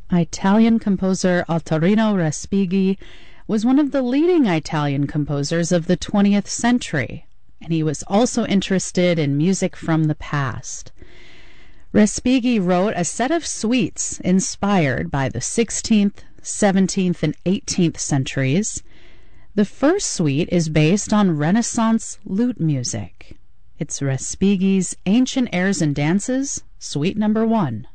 Italian composer Ottorino Respighi was one of the leading Italian composers of the 20th century, and he was also interested in music from the past. Respighi wrote a set of suites inspired by the 16th, 17th, and 18th centuries. The first suite is based on Renaissance lute music. It's Respighi's Ancient Airs and Dances, Suite Number 1.